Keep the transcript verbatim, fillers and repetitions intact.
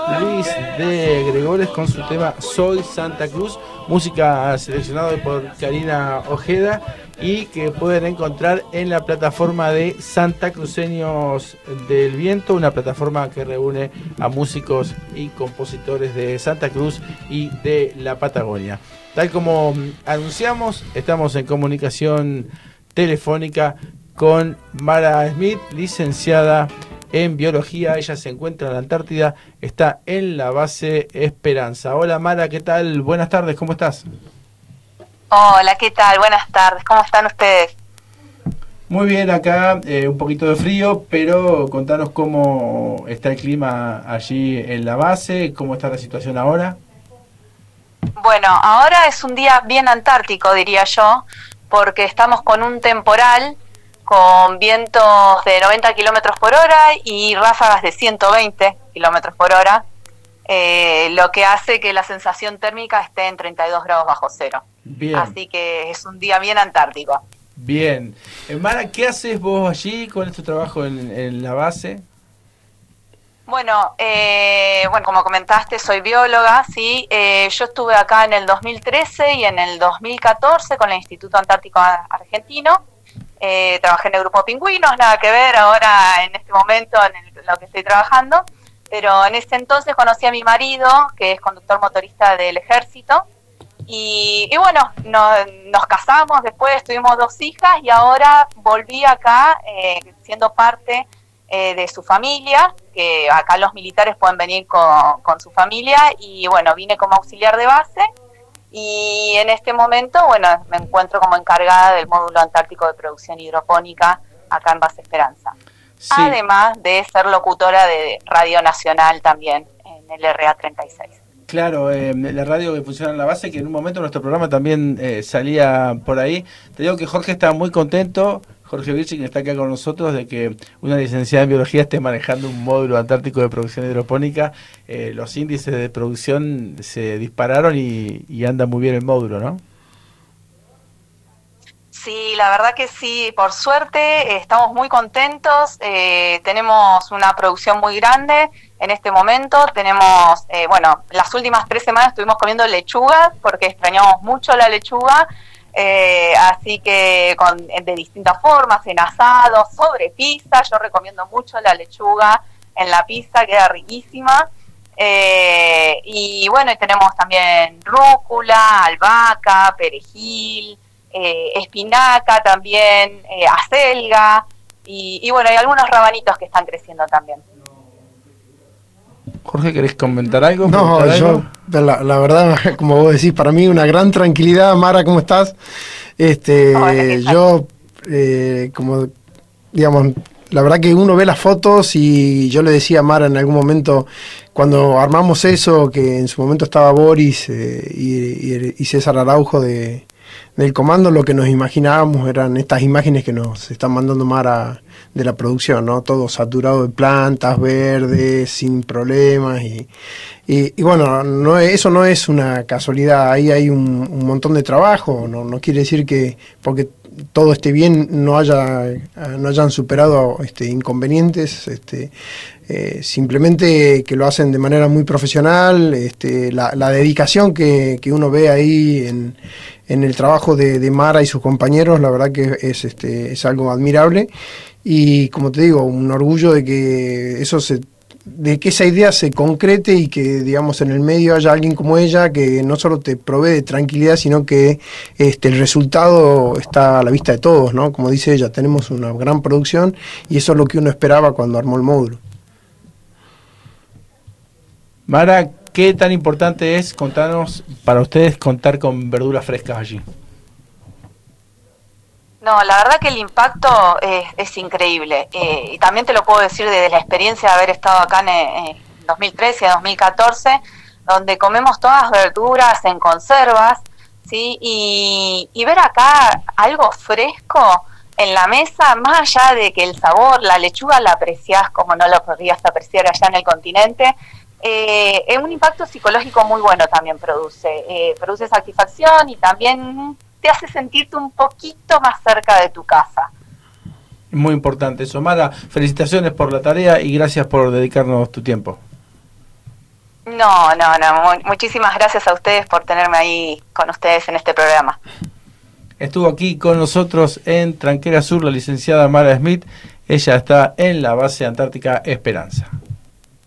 Luis de Gregores con su tema Soy Santa Cruz, música seleccionada por Karina Ojeda y que pueden encontrar en la plataforma de Santa Cruceños del Viento, una plataforma que reúne a músicos y compositores de Santa Cruz y de la Patagonia. Tal como anunciamos, estamos en comunicación telefónica con Mara Smith, licenciada en biología. Ella se encuentra en la Antártida, está en la base Esperanza. Hola Mara, ¿qué tal? Buenas tardes, ¿cómo estás? Hola, ¿qué tal? Buenas tardes, ¿cómo están ustedes? Muy bien, acá eh, un poquito de frío, pero contanos cómo está el clima allí en la base, cómo está la situación ahora. Bueno, ahora es un día bien antártico, diría yo, porque estamos con un temporal con vientos de noventa kilómetros por hora y ráfagas de ciento veinte kilómetros por hora, eh, lo que hace que la sensación térmica esté en treinta y dos grados bajo cero. Bien. Así que es un día bien antártico. Bien. Eh, Mara, ¿qué haces vos allí? ¿Cuál es tu trabajo en, en la base? Bueno, eh, bueno, como comentaste, soy bióloga, sí. Eh, yo estuve acá en el dos mil trece y en el dos mil catorce con el Instituto Antártico Argentino. Eh, trabajé en el grupo Pingüinos, nada que ver ahora en este momento en el, lo que estoy trabajando, pero en ese entonces conocí a mi marido, que es conductor motorista del ejército, y, y bueno, no, nos casamos, después tuvimos dos hijas y ahora volví acá eh, siendo parte eh, de su familia, que acá los militares pueden venir con, con su familia, y bueno, vine como auxiliar de base. Y en este momento, bueno, me encuentro como encargada del módulo antártico de producción hidropónica acá en Base Esperanza. Sí. Además de ser locutora de Radio Nacional también en el R A treinta y seis. Claro, eh, la radio que funciona en la base, que en un momento nuestro programa también eh, salía por ahí. Te digo que Jorge está muy contento, Jorge Virchi, que está acá con nosotros, de que una licenciada en biología esté manejando un módulo antártico de producción hidropónica. Eh, los índices de producción se dispararon y, y anda muy bien el módulo, ¿no? Sí, la verdad que sí, por suerte eh, estamos muy contentos, eh, tenemos una producción muy grande en este momento, tenemos, eh, bueno, las últimas tres semanas estuvimos comiendo lechuga porque extrañamos mucho la lechuga, eh, así que con, de distintas formas, en asado, sobre pizza, yo recomiendo mucho la lechuga en la pizza, queda riquísima. Eh, y bueno, y tenemos también rúcula, albahaca, perejil, Eh, espinaca también, eh, acelga y, y bueno, hay algunos rabanitos que están creciendo también. Jorge, ¿querés comentar algo? No, ¿Comentar yo, algo? La, la verdad, como vos decís, para mí una gran tranquilidad. Mara, ¿cómo estás? Este, Hola, yo, eh, como, digamos, la verdad que uno ve las fotos y yo le decía a Mara en algún momento, cuando armamos eso, que en su momento estaba Boris eh, y, y, y César Araujo de... del comando, lo que nos imaginábamos eran estas imágenes que nos están mandando Mara de la producción, ¿no? Todo saturado de plantas verdes, sin problemas y, y, y bueno, no, eso no es una casualidad, ahí hay un, un montón de trabajo, no, no quiere decir que porque todo esté bien no haya no hayan superado este, inconvenientes, este, eh, simplemente que lo hacen de manera muy profesional, este, la, la dedicación que, que uno ve ahí en en el trabajo de, de Mara y sus compañeros, la verdad que es este es algo admirable y como te digo, un orgullo de que eso se de que esa idea se concrete y que digamos en el medio haya alguien como ella que no solo te provee de tranquilidad, sino que este el resultado está a la vista de todos, ¿no? Como dice ella, tenemos una gran producción y eso es lo que uno esperaba cuando armó el módulo. Mara, ¿qué tan importante es, contanos, para ustedes contar con verduras frescas allí? No, la verdad que el impacto es, es increíble. Eh, y también te lo puedo decir desde la experiencia de haber estado acá en, en dos mil trece, dos mil catorce, donde comemos todas verduras en conservas, ¿sí? Y, y ver acá algo fresco en la mesa, más allá de que el sabor, la lechuga la apreciás como no lo podrías apreciar allá en el continente, Eh, es un impacto psicológico muy bueno también produce, eh, produce satisfacción y también te hace sentirte un poquito más cerca de tu casa. Muy importante eso. Mara, felicitaciones por la tarea y gracias por dedicarnos tu tiempo. No, no, no. Muchísimas gracias a ustedes por tenerme ahí con ustedes en este programa. Estuvo aquí con nosotros en Tranquera Sur la licenciada Mara Smith. Ella está en la base antártica Esperanza.